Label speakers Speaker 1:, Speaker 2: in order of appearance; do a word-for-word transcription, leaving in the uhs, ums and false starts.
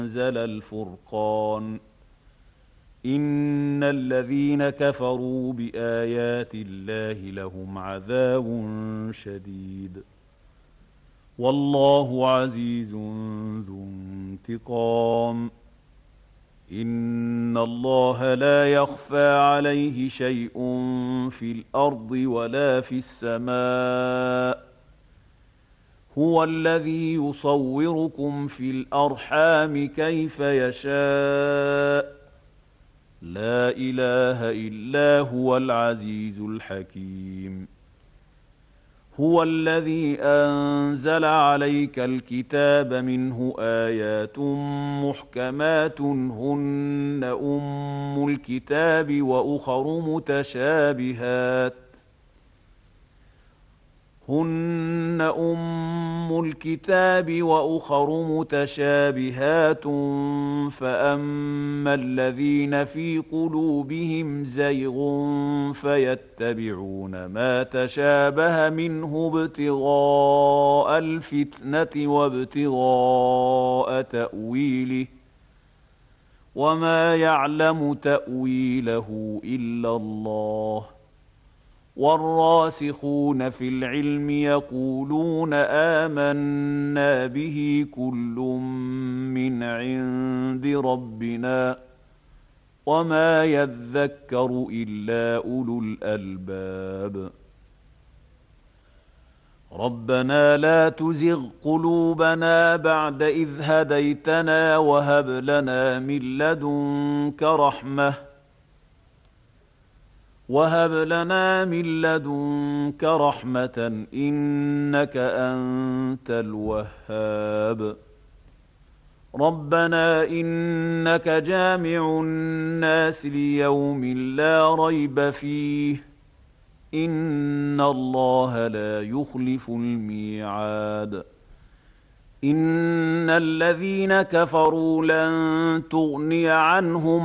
Speaker 1: أنزل الفرقان إن الذين كفروا بآيات الله لهم عذاب شديد والله عزيز ذو انتقام إن الله لا يخفى عليه شيء في الأرض ولا في السماء هو الذي يصوركم في الأرحام كيف يشاء لا إله إلا هو العزيز الحكيم هو الذي أنزل عليك الكتاب منه آيات محكمات هن أم الكتاب وأخر متشابهات هن أم الكتاب وأخر متشابهات فأما الذين في قلوبهم زيغ فيتبعون ما تشابه منه ابتغاء الفتنة وابتغاء تأويله وما يعلم تأويله إلا الله والراسخون في العلم يقولون آمنا به كل من عند ربنا وما يذكر إلا أولو الألباب ربنا لا تزغ قلوبنا بعد إذ هديتنا وهب لنا من لدنك رحمة وهب لنا من لدنك رحمة إنك أنت الوهاب ربنا إنك جامع الناس ليوم لا ريب فيه إن الله لا يخلف الميعاد إن الذين كفروا لن تغني عنهم